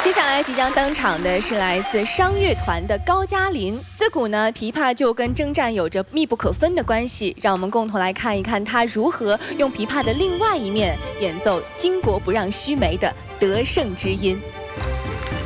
接下来即将登场的是来自商乐团的高加林。自古呢，琵琶就跟征战有着密不可分的关系。让我们共同来看一看他如何用琵琶的另外一面演奏巾帼不让须眉的得胜之音。